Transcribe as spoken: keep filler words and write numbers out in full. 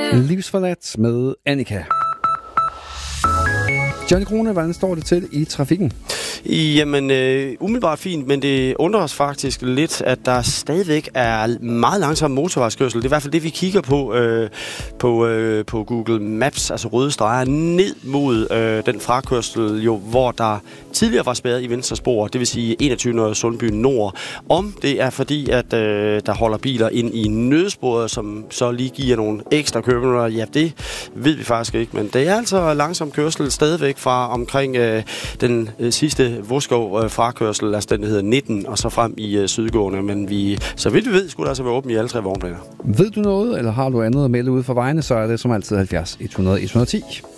Livsforladt med Annika. Johnny Krone, hvordan står det til i trafikken? Jamen, øh, umiddelbart fint, men det undrer os faktisk lidt, at der stadigvæk er meget langsom motorvejskørsel. Det er i hvert fald det, vi kigger på øh, på, øh, på Google Maps, altså røde streger, ned mod øh, den frakørsel, jo, hvor der tidligere var spærret i venstre spor, det vil sige enogtyvende Sundby Nord. Om det er fordi, at øh, der holder biler ind i nødsporet, som så lige giver nogle ekstra kørerunder, ja, det ved vi faktisk ikke, men det er altså langsom kørsel stadigvæk fra omkring øh, den øh, sidste Voskov øh, frakørsel, altså den hedder nitten, og så frem i øh, sydgående, men vi, så vidt vi ved, skulle der altså være åben i alle tre vognplaner. Ved du noget, eller har du andet at melde ud for vejene, så er det som altid halvfjerds et hundrede et hundrede og ti.